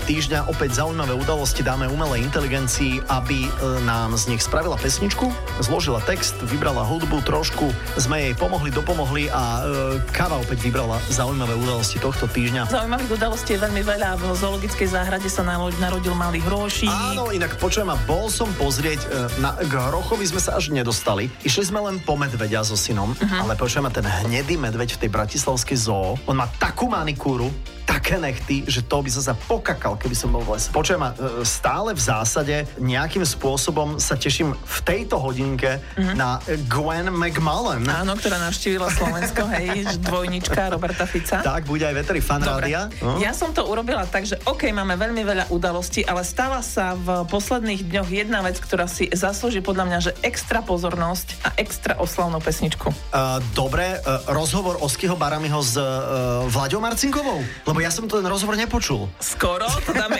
týždňa opäť zaujímavé udalosti dáme umelej inteligencii, aby nám z nich spravila pesničku, zložila text, vybrala hudbu, trošku sme jej dopomohli a Káva opäť vybrala zaujímavé udalosti tohto týždňa. Zaujímavých udalostí je veľmi veľa. V zoologickej záhrade sa narodil malý hrošík. Áno, inak počujem, a bol som pozrieť, k hrochovi sme sa až nedostali. Išli sme len po medveďa so synom, ale počujem, ten hnedý medveď v tej bratislavskej zoo, on má takú manikúru, také nechty, že to by som sa pokakal, keby som bol v lese. Počujem, stále v zásade nejakým spôsobom sa teším v tejto hodinke na Gwen McMullen. Áno, ktorá navštívila Slovensko, hej, dvojnička Roberta Fica. Tak, bude aj Veteri fan rádia. Ja som to urobila tak, že máme veľmi veľa udalostí, ale stala sa v posledných dňoch jedna vec, ktorá si zaslúži podľa mňa, že extra pozornosť a extra oslavnú pesničku. Dobre, rozhovor Oskyho Baramiho s Vlaďou Marcinkovou? Lebo ja som ten rozhovor nepočul. Skoro, to dáme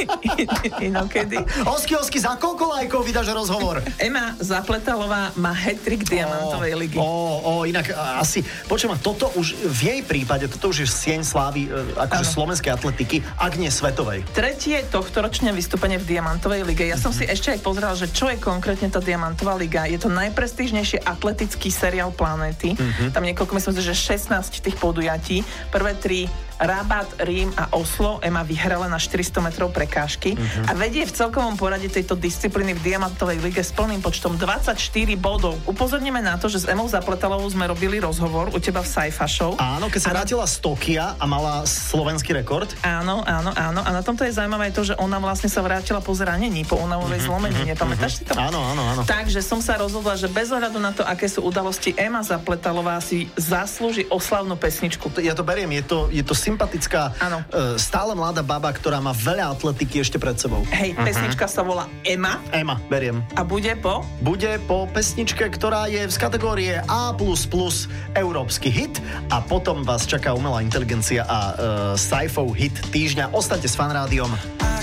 inokedy. Osky, za koľko lajkov vydáš rozhovor? Ema Zapletalová má hat-trick Diamantovej ligy. Inak asi, počujem, toto už v jej prípade, toto už je sieň slávy akože slovenskej atletiky, ak nie svetovej. Tretie tohtoročné vystúpenie v Diamantovej lige. Ja som si ešte aj pozrela, že čo je konkrétne tá Diamantová liga. Je to najprestížnejší atletický seriál planéty. Tam niekoľko, myslím si, že 16 tých podujatí. Prvé 3 Rabat, Rím a Oslo. Ema vyhrala na 400 metrov prekážky a vedie v celkovom porade tejto disciplíny v Diamantovej lige s plným počtom 24 bodov. Upozorníme na to, že s Emou Zapletalovou sme robili rozhovor u teba v Sci-Fi Show. Áno, keď sa vrátila z Tokia a mala slovenský rekord. Áno. A na tomto je zaujímavé to, že ona vlastne sa vrátila po zranení, po únavovej zlomenine. Pamätáš si to? Áno. Takže som sa rozhodla, že bez ohľadu na to, aké sú udalosti, Ema Zapletalová si zaslúži oslavnú pesničku. Ja to beriem, je to sympatická, stále mladá baba, ktorá má veľa atletiky ešte pred sebou. Hej, pesnička sa volá Ema. Ema, beriem. A bude po? Bude po pesničke, ktorá je z kategórie A++ európsky hit a potom vás čaká umelá inteligencia a sci-fi hit týždňa. Ostaňte s Fan Rádiom.